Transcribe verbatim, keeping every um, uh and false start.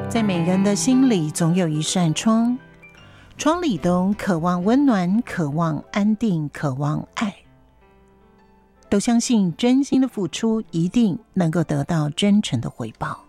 在每人的心里总有一扇窗，窗里都渴望温暖，渴望安定，渴望爱，都相信真心的付出一定能够得到真诚的回报。